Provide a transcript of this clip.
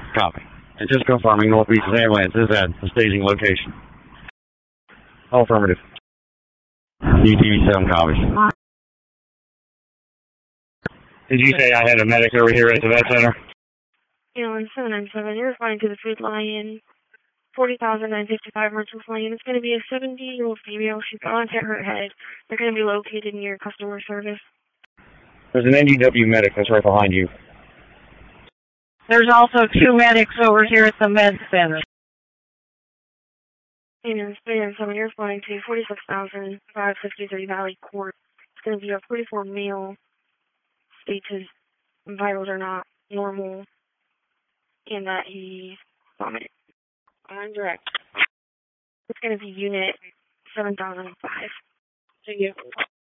Copy. And just confirming North Beaches Ambulance is at the staging location. All affirmative. UTV-7 copies. Did you say I had a medic over here at the vet center? Ambulance 797, you're responding to the Food Lion 40,955 Merchants Lane. It's going to be a 70-year-old female. She's gone to her head. They're going to be located near customer service. There's an NDW medic that's right behind you. There's also 2 medics over here at the med center. Ambulance 397, you're responding to 46,553 Valley Court. It's going to be a 44 male. States his vitals are not normal and that he vomited. On direct. It's going to be unit 7005. To you.